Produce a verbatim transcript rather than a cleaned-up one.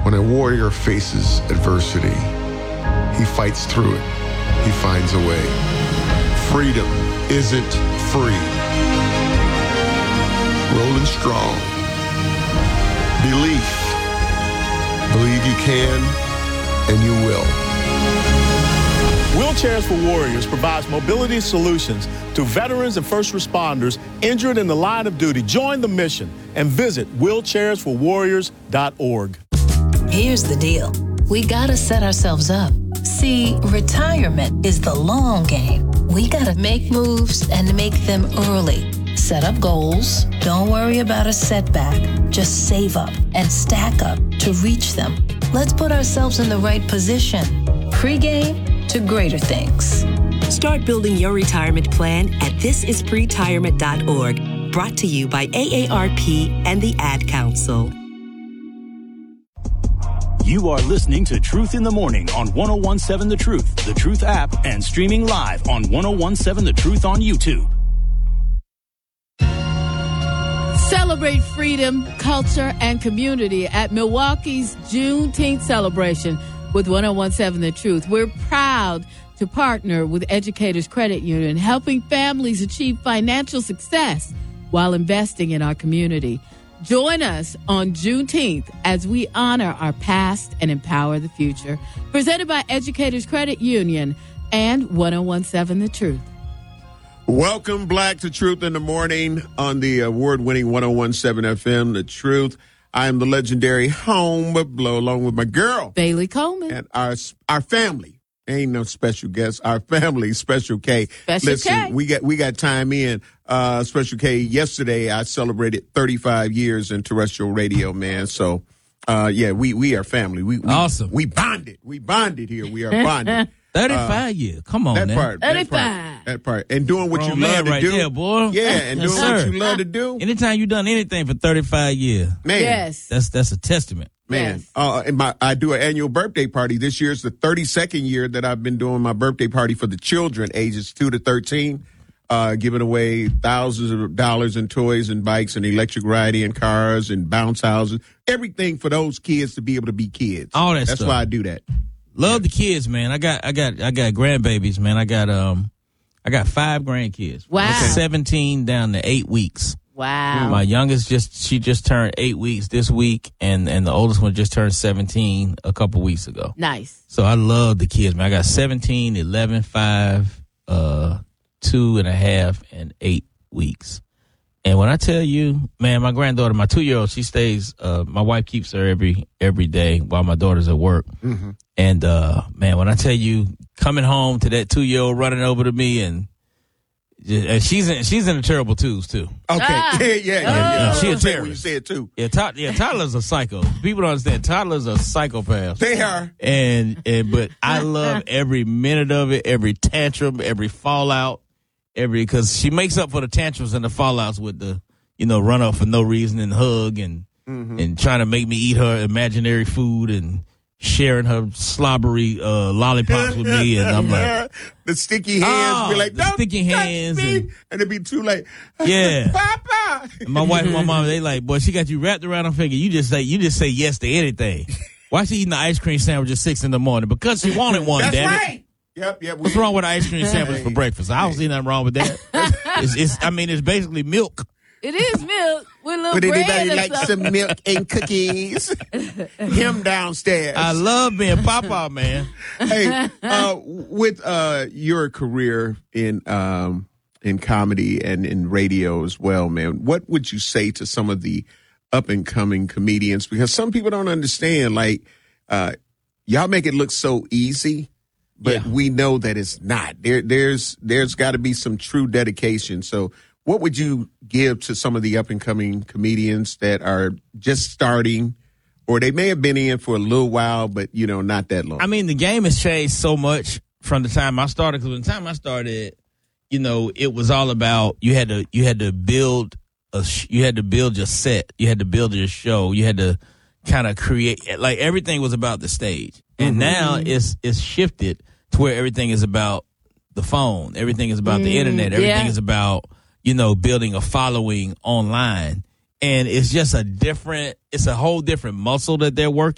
When a warrior faces adversity, he fights through it. He finds a way. Freedom isn't free. Rolling strong. Belief. Believe you can, and you will. Wheelchairs for Warriors provides mobility solutions to veterans and first responders injured in the line of duty. Join the mission and visit wheelchairs for warriors dot org. Here's the deal. We gotta set ourselves up. See, retirement is the long game. We gotta make moves and make them early. Set up goals. Don't worry about a setback. Just save up and stack up to reach them. Let's put ourselves in the right position. Pre-game to greater things. Start building your retirement plan at this is pretirement dot org. Brought to you by A A R P and the Ad Council. You are listening to Truth in the Morning on one oh one point seven The Truth, The Truth app, and streaming live on one oh one point seven The Truth on YouTube. Celebrate freedom, culture, and community at Milwaukee's Juneteenth celebration with one oh one point seven The Truth. We're proud to partner with Educators Credit Union, helping families achieve financial success while investing in our community. Join us on Juneteenth as we honor our past and empower the future. Presented by Educators Credit Union and one oh one point seven The Truth. Welcome, Black, to Truth in the Morning on the award-winning one oh one point seven F M, The Truth. I am the legendary Home Blow, along with my girl, Bailey Coleman, and our our family. Ain't no special guest. Our family, Special K. Special Listen, K. we got we got time in. Uh, Special K. Yesterday, I celebrated thirty-five years in terrestrial radio, man. So, uh, yeah, we we are family. We, we awesome. We bonded. We bonded here. We are bonded. thirty-five uh, years. Come on, that man. part. thirty-five. That part. That part. And doing what Grown you love man to right do. there, boy. Yeah, and Yes, doing sir. what you love to do. Anytime you done anything for thirty-five years, Man. Yes. that's that's a testament. Man, Yes. uh, and my I do an annual birthday party. This year's the thirty-second year that I've been doing my birthday party for the children ages two to thirteen, uh, giving away thousands of dollars in toys and bikes and electric riding and cars and bounce houses, everything for those kids to be able to be kids. All that That's stuff. why I do that. Love the kids, man. I got I got I got grandbabies, man. I got um I got five grandkids. Wow. Okay. seventeen down to eight weeks. Wow. My youngest just she just turned eight weeks this week, and and the oldest one just turned seventeen a couple weeks ago. Nice. So I love the kids, man. I got seventeen, eleven, five, uh, two and a half, and eight weeks. And when I tell you, man, my granddaughter, my two-year-old, she stays, uh, my wife keeps her every every day while my daughter's at work. Mm-hmm. And, uh, man, when I tell you, coming home to that two-year-old running over to me, and and she's in, she's in the terrible twos, too. Okay. Ah. Yeah, yeah, yeah. yeah. She a I was saying when terrorist. you say it, too. Yeah, to, yeah, toddlers are psycho. People don't understand. Toddlers are psychopaths. They are. And, and but I love every minute of it, every tantrum, every fallout, every because she makes up for the tantrums and the fallouts with the, you know, run up for no reason and hug and mm-hmm. and trying to make me eat her imaginary food and sharing her slobbery uh, lollipops with me, and I'm like, the sticky hands oh, be like, the don't sticky touch hands, me. and, and it'd be too late. Yeah. Papa. And my wife and my mom, they like, boy, she got you wrapped around her finger. You just say, you just say yes to anything. Why she eating the ice cream sandwich at six in the morning? Because she wanted one. That's damn right. It. Yep, yep. What's wrong with an ice cream sandwich for breakfast? I don't see nothing wrong with that. it's, it's, I mean, it's basically milk. It is milk with a little Would bread anybody or like something. some milk and cookies? Him downstairs. I love being Papa, man. Hey, uh, with uh, your career in um, in comedy and in radio as well, man, what would you say to some of the up and coming comedians? Because some people don't understand, like, uh, y'all make it look so easy, but Yeah. we know that it's not. There, there's there's got to be some true dedication. So what would you give to some of the up and coming comedians that are just starting, or they may have been in for a little while, but, you know, not that long? I mean, the game has changed so much from the time I started. Because the time I started, you know, it was all about you had to you had to build a sh- you had to build your set, you had to build your show, you had to kind of create, like, everything was about the stage. And mm-hmm. now it's it's shifted to where everything is about the phone, everything is about mm, the internet, everything yeah. is about, you know, building a following online. And it's just a different, it's a whole different muscle that they're working.